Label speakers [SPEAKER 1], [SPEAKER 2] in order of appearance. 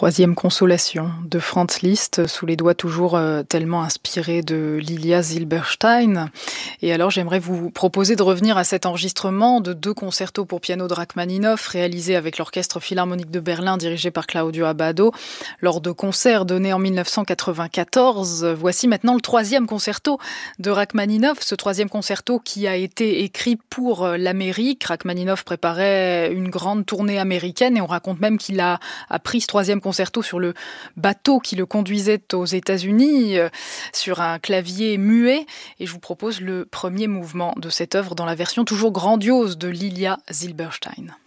[SPEAKER 1] Troisième consolation de Franz Liszt, sous les doigts toujours tellement inspirés de Lilia Silberstein. Et alors j'aimerais vous proposer de revenir à cet enregistrement de 2 concertos pour piano de Rachmaninoff réalisés avec l'Orchestre Philharmonique de Berlin dirigé par Claudio Abbado lors de concerts donnés en 1994. Voici maintenant le 3e concerto de Rachmaninoff, ce 3e concerto qui a été écrit pour l'Amérique. Rachmaninoff préparait une grande tournée américaine et on raconte même qu'il a pris ce 3e concerto sur le bateau qui le conduisait aux États-Unis, sur un clavier muet. Et je vous propose le premier mouvement de cette œuvre dans la version toujours grandiose de Lilia Silberstein.